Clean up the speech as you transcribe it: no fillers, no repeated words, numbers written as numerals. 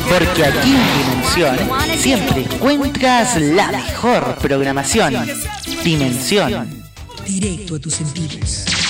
Porque aquí en Dimensión siempre encuentras la mejor programación. Dimensión. Directo a tus sentidos.